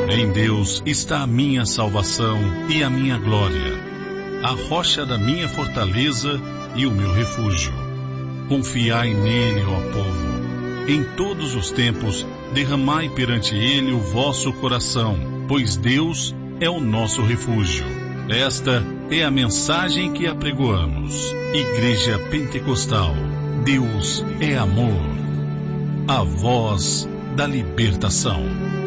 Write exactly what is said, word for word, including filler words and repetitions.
Em Deus está a minha salvação e a minha glória, a rocha da minha fortaleza e o meu refúgio. Confiai nele, ó povo. Em todos os tempos, derramai perante ele o vosso coração, pois Deus é o nosso refúgio. Esta é a mensagem que apregoamos. Igreja Pentecostal. Deus é amor. A voz da libertação.